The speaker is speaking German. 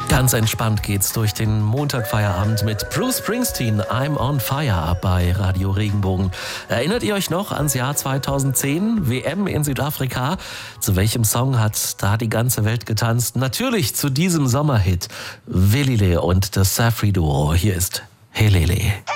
Ganz entspannt geht's durch den Montagfeierabend mit Bruce Springsteen, I'm on Fire bei Radio Regenbogen. Erinnert ihr euch noch ans Jahr 2010, WM in Südafrika? Zu welchem Song hat da die ganze Welt getanzt? Natürlich zu diesem Sommerhit. Willile und das Safri Duo. Hier ist Helele.